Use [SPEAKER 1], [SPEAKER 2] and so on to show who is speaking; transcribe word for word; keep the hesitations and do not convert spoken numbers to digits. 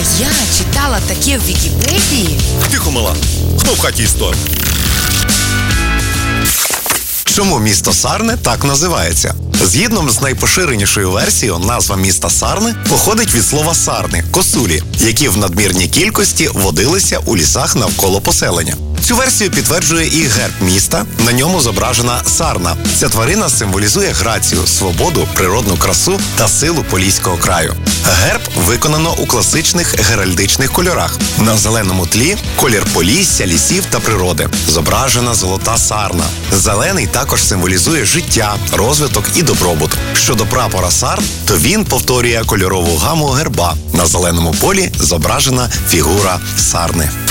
[SPEAKER 1] я читала таке в Вікіпедії.
[SPEAKER 2] Тихо, мала. Хто в хаті історик?
[SPEAKER 3] Чому місто Сарни так називається? Згідно з найпоширенішою версією, назва міста Сарни походить від слова «сарни» – косулі, які в надмірній кількості водилися у лісах навколо поселення. Цю версію підтверджує і герб міста, на ньому зображена сарна. Ця тварина символізує грацію, свободу, природну красу та силу Поліського краю. Герб виконано у класичних геральдичних кольорах. На зеленому тлі – колір полісся, лісів та природи. Зображена золота сарна. Зелений також символізує життя, розвиток і добробут. Щодо прапора Сарн, то він повторює кольорову гаму герба. На зеленому полі зображена фігура сарни.